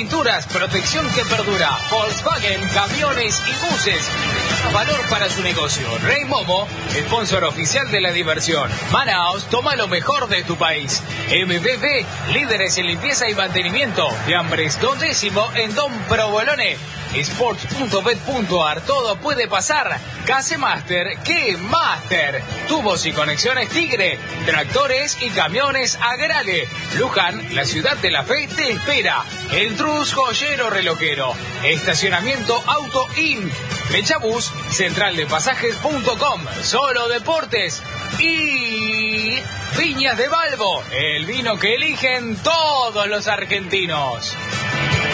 Pinturas, protección que perdura. Volkswagen, camiones y buses. Valor para su negocio. Rey Momo, sponsor oficial de la diversión. Manaos, toma lo mejor de tu país. MBB, líderes en limpieza y mantenimiento. Fiambres 2º en Don Provolone. Sports.bet.ar, todo puede pasar. Case Master, ¿qué Master? Tubos y conexiones Tigre, tractores y camiones Agrale. Luján, la ciudad de la fe, te espera. El Trus Joyero Relojero. Estacionamiento Auto Inc. Mechabús, centraldepasajes.com. Solo Deportes. Y Viñas de Balbo, el vino que eligen todos los argentinos.